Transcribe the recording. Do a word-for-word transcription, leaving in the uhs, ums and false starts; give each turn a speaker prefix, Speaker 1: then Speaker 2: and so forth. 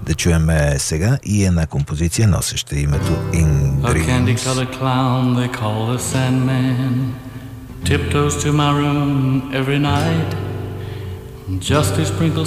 Speaker 1: да чуем сега и една композиция, носеща името In
Speaker 2: A
Speaker 1: Dreams.
Speaker 2: candy-colored clown they call the Sandman tiptoes to my room every night just to sprinkle